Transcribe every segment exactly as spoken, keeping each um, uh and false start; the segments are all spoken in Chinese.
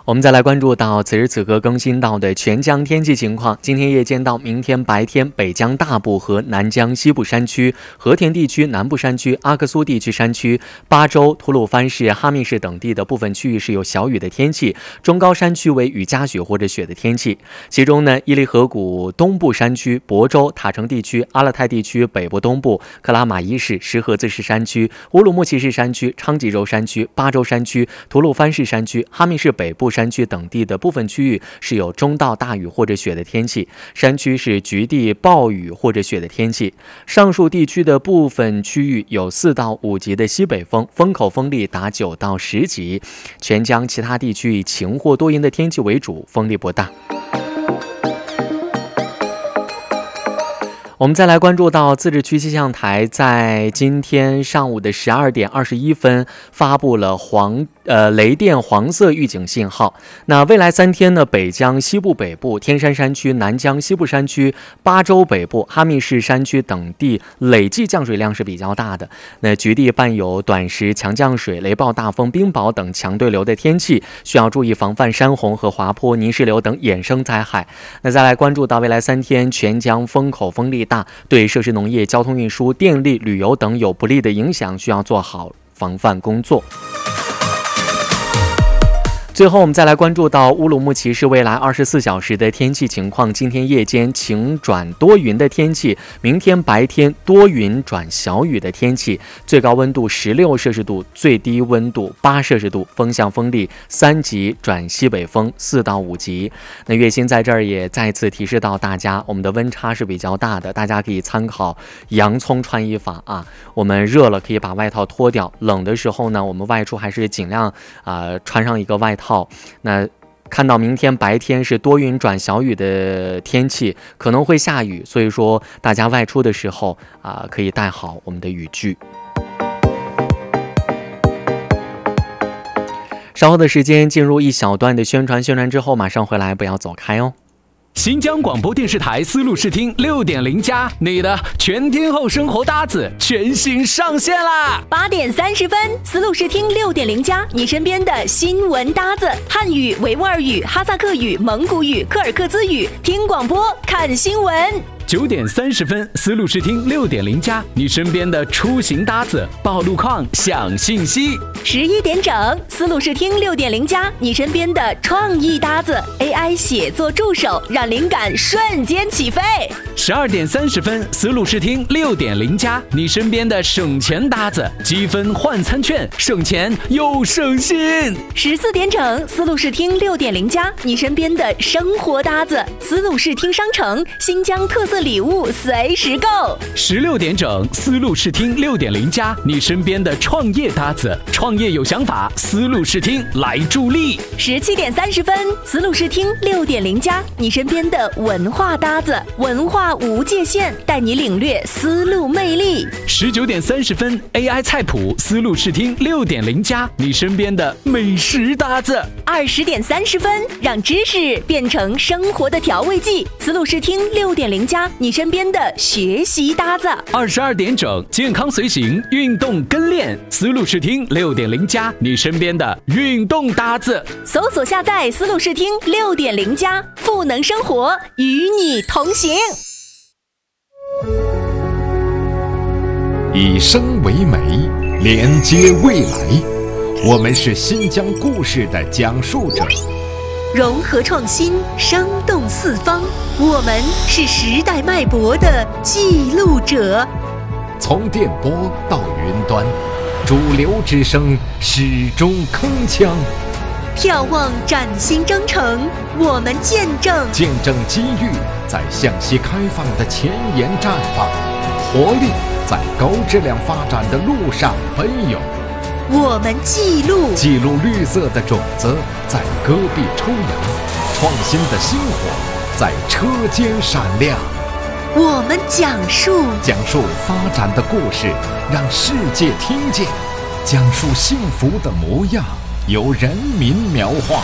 我们再来关注到此时此刻更新到的全江天气情况。今天夜间到明天白天，北江大部和南江西部山区、和田地区南部山区、阿克苏地区山区、巴州、吐鲁番市、哈密市等地的部分区域是有小雨的天气，中高山区为雨夹雪或者雪的天气。其中呢，伊犁河谷东部山区、亳州、塔城地区、阿勒泰地区北部东部、克拉玛依市、石河子市山区、乌鲁木齐市山区、昌吉州山区、巴州山区、吐鲁番市山区、哈密市北部山区等地的部分区域是有中到大雨或者雪的天气，山区是局地暴雨或者雪的天气。上述地区的部分区域有四到五级的西北风，风口风力达九到十级。全江其他地区以晴或多云的天气为主，风力不大。我们再来关注到自治区气象台在今天上午的十二点二十一分发布了黄呃雷电黄色预警信号。那未来三天呢，北江西部北部、天山山区、南江西部山区、巴州北部、哈密市山区等地累计降水量是比较大的，那局地伴有短时强降水、雷暴大风、冰雹等强对流的天气，需要注意防范山洪和滑坡、泥石流等衍生灾害。那再来关注到未来三天全江风口风力大，对设施农业、交通运输、电力、旅游等有不利的影响，需要做好防范工作。最后我们再来关注到乌鲁木齐市未来二十四小时的天气情况。今天夜间晴转多云的天气，明天白天多云转小雨的天气，最高温度十六摄氏度，最低温度八摄氏度，风向风力三级转西北风四到五级。那月薪在这儿也再次提示到大家，我们的温差是比较大的，大家可以参考洋葱穿衣法啊。我们热了可以把外套脱掉，冷的时候呢，我们外出还是尽量啊、呃、穿上一个外套。那看到明天白天是多云转小雨的天气，可能会下雨，所以说大家外出的时候啊、呃，可以带好我们的雨具。稍后的时间进入一小段的宣传，宣传之后马上回来，不要走开哦。 新疆广播电视台丝路视听六点零加，你的全天候生活搭子全新上线啦！ 八点三十分，丝路视听六点零加，你身边的新闻搭子，汉语、维吾尔语、哈萨克语、蒙古语、柯尔克孜语，听广播看新闻。 九点三十分，丝路视听六点零加，你身边的出行搭子，报路况、享信息。 十一点整，丝路视听六点零加，你身边的创意搭子 ，A I 写作助手，让灵感瞬间起飞。 十二点三十分，丝路视听六点零加，你身边的省钱搭子，积分换餐券，省钱又省心。 十四点整，丝路视听六点零加，你身边的生活搭子，丝路视听商城，新疆特色礼物随时购。 十六点整，丝路视听六点零加，你身边的创业搭子，创业有想法，丝路视听来助力。 十七点三十分，丝路视听六点零加，你身边的文化搭子，文化无界限，带你领略丝路魅力。 十九点三十分 ，A I 菜谱，丝路视听六点零加，你身边的美食搭子。 二十点三十分，让知识变成生活的调味剂，丝路视听六点零加，你身边的学习搭子。 二十二点整，健康随行，运动跟练，丝路视听六点零加，你身边的运动搭子。 搜索下载丝路视听六点零加，赋能生活，与你同行。 以声为媒，连接未来。我们是新疆故事的讲述者， 融合创新，生动四方。我们是时代脉搏的记录者。 从电波到云端，主流之声始终铿锵。 眺望崭新征程，我们见证见证机遇在向西开放的前沿绽放，活力在高质量发展的路上奔涌。 我们记录记录绿色的种子在戈壁抽芽，创新的星火在车间闪亮。 我们讲述讲述发展的故事，让世界听见，讲述幸福的模样，由人民描画。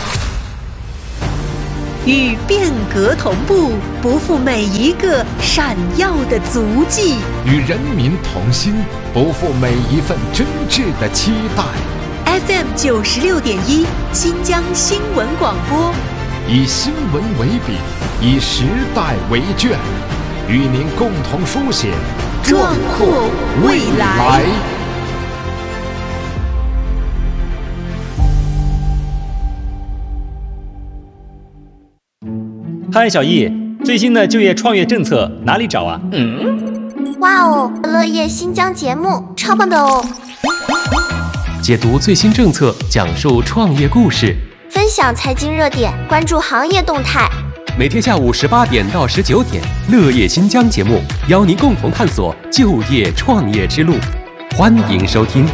与变革同步，不负每一个闪耀的足迹； 与人民同心，不负每一份真挚的期待。 F M 九十六点一新疆新闻广播， 以新闻为笔，以时代为卷，与您共同书写壮阔未来。 嗨，小易，最新的就业创业政策哪里找啊？ 嗯，哇哦，乐业新疆节目超棒的哦！ 解读最新政策，讲述创业故事， 分享财经热点，关注行业动态。 每天下午十八点到十九点，乐业新疆节目邀您共同探索就业创业之路，欢迎收听。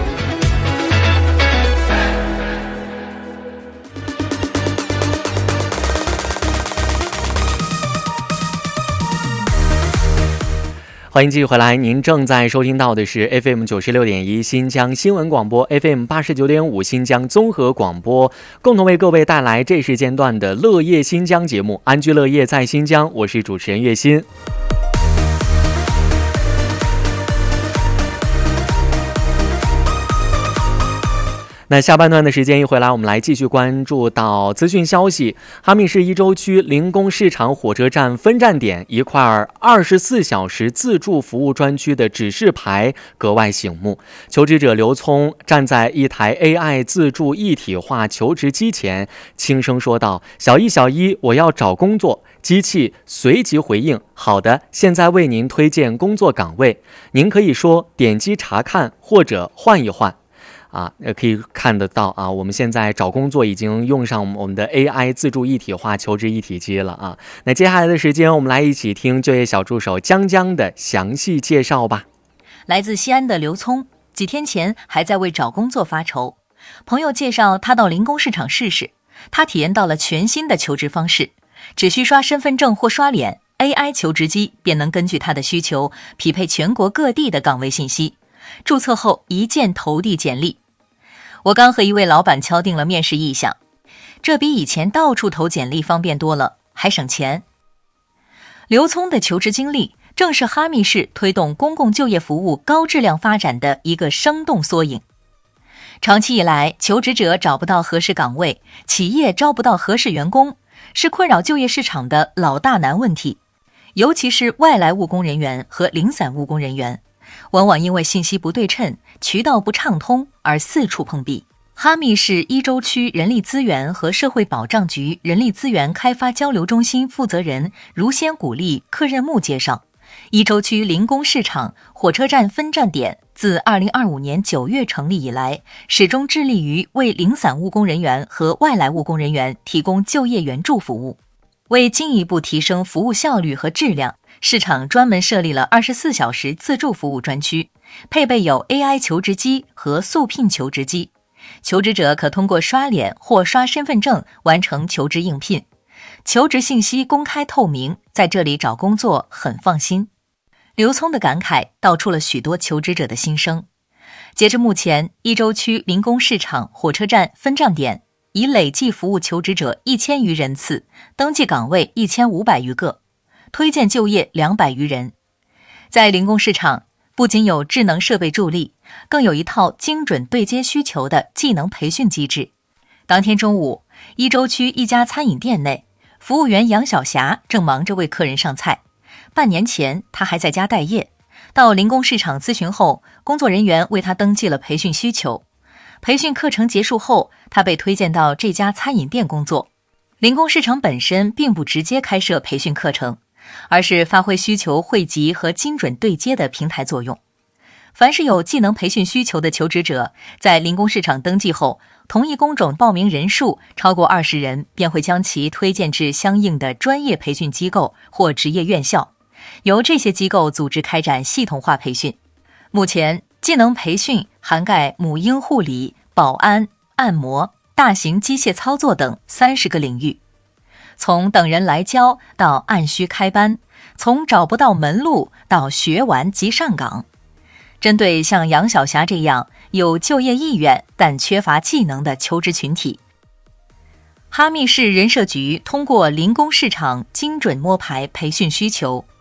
欢迎继续回来，您正在收听到的是 F M 九十六点一新疆新闻广播 ，F M 八十九点五新疆综合广播，共同为各位带来这时间段的乐业新疆节目，安居乐业在新疆，我是主持人岳鑫。那下半段的时间一回来，我们来继续关注到资讯消息。哈密市伊州区临工市场火车站分站点一块二十四小时自助服务专区的指示牌格外醒目。求职者刘聪站在一台 A I 自助一体化求职机前，轻声说道：“小易，小易，我要找工作。”机器随即回应：“好的，现在为您推荐工作岗位，您可以说点击查看或者换一换。”啊，可以看得到啊，我们现在找工作已经用上我们的 A I 自助一体化求职一体机了啊。那接下来的时间，我们来一起听就业小助手江江的详细介绍吧。 来自西安的刘聪，几天前还在为找工作发愁，朋友介绍他到临工市场试试，他体验到了全新的求职方式，只需刷身份证或刷脸， A I 求职机便能根据他的需求匹配全国各地的岗位信息。注册后一键投递简历。我刚和一位老板敲定了面试意向，这比以前到处投简历方便多了，还省钱。刘聪的求职经历正是哈密市推动公共就业服务高质量发展的一个生动缩影。长期以来，求职者找不到合适岗位，企业招不到合适员工，是困扰就业市场的老大难问题，尤其是外来务工人员和零散务工人员。往往因为信息不对称、渠道不畅通而四处碰壁。哈密市伊州区人力资源和社会保障局人力资源开发交流中心负责人如仙古丽客任木介绍，伊州区临工市场火车站分站点自二零二五年九月成立以来，始终致力于为零散务工人员和外来务工人员提供就业援助服务。为进一步提升服务效率和质量，市场专门设立了二十四小时自助服务专区，配备有 A I 求职机和速聘求职机，求职者可通过刷脸或刷身份证完成求职应聘，求职信息公开透明，在这里找工作很放心。刘聪的感慨道出了许多求职者的心声。截至目前，伊州区临工市场火车站分站点已累计服务求职者一千余人次，登记岗位一千五百余个，推荐就业两百余人。在临工市场，不仅有智能设备助力，更有一套精准对接需求的技能培训机制。当天中午，伊州区一家餐饮店内，服务员杨晓霞正忙着为客人上菜。半年前，她还在家待业，到临工市场咨询后，工作人员为她登记了培训需求。培训课程结束后，他被推荐到这家餐饮店工作。临工市场本身并不直接开设培训课程，而是发挥需求汇集和精准对接的平台作用。凡是有技能培训需求的求职者，在临工市场登记后，同一工种报名人数超过二十人，便会将其推荐至相应的专业培训机构或职业院校，由这些机构组织开展系统化培训。目前，技能培训涵盖母婴护理、保安、按摩、大型机械操作等三十个领域。从等人来教到按需开班，从找不到门路到学完即上岗。针对像杨晓霞这样有就业意愿但缺乏技能的求职群体，哈密市人社局通过临工市场精准摸排培训需求，